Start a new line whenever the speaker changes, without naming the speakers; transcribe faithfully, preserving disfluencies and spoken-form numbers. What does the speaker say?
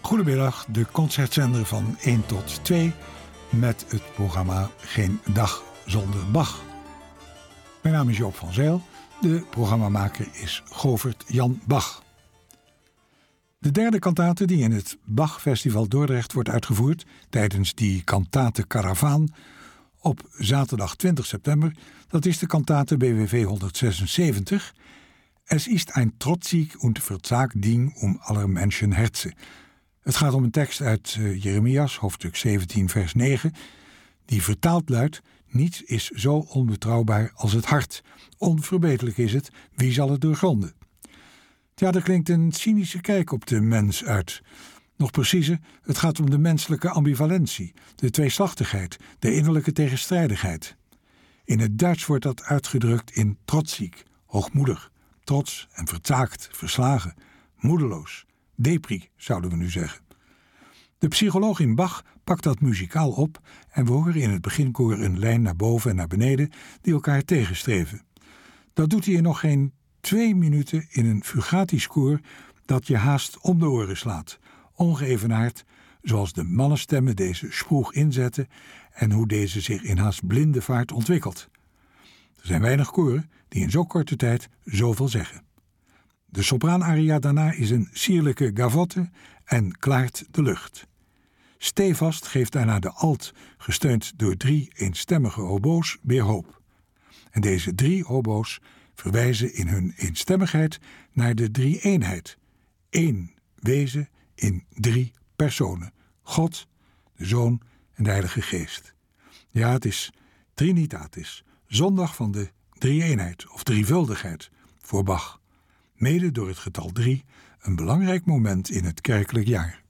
Goedemiddag, de concertzender van één tot twee met het programma Geen Dag Zonder Bach. Mijn naam is Joop van Zijl, de programmamaker is Govert Jan Bach. De derde kantate die in het Bachfestival Dordrecht wordt uitgevoerd tijdens die kantatenkaravaan op zaterdag twintig september, dat is de kantate B W V honderdzesenzeventig. Es ist ein trotzig und verzagt Ding um aller Menschen Herzen. Het gaat om een tekst uit uh, Jeremias, hoofdstuk zeventien, vers negen, die vertaald luidt: niets is zo onbetrouwbaar als het hart. Onverbeterlijk is het, wie zal het doorgronden? Ja, er klinkt een cynische kijk op de mens uit. Nog preciezer, het gaat om de menselijke ambivalentie, de tweeslachtigheid, de innerlijke tegenstrijdigheid. In het Duits wordt dat uitgedrukt in trotzig, hoogmoedig, trots en verzaakt, verslagen, moedeloos, depri, zouden we nu zeggen. De psycholoog in Bach pakt dat muzikaal op en we horen in het beginkoor een lijn naar boven en naar beneden die elkaar tegenstreven. Dat doet hij in nog geen twee minuten in een fugatisch koor dat je haast om de oren slaat, ongeëvenaard zoals de mannenstemmen deze sproeg inzetten en hoe deze zich in haast blinde vaart ontwikkelt. Er zijn weinig koren die in zo korte tijd zoveel zeggen. De sopraanaria daarna is een sierlijke gavotte en klaart de lucht. Stevast geeft daarna de alt, gesteund door drie eenstemmige obo's, weer hoop. En deze drie obo's verwijzen in hun eenstemmigheid naar de drie-eenheid. Eén wezen in drie personen. God, de Zoon en de Heilige Geest. Ja, het is Trinitatis, zondag van de drie-eenheid of drievuldigheid voor Bach. Mede door het getal drie, een belangrijk moment in het kerkelijk jaar.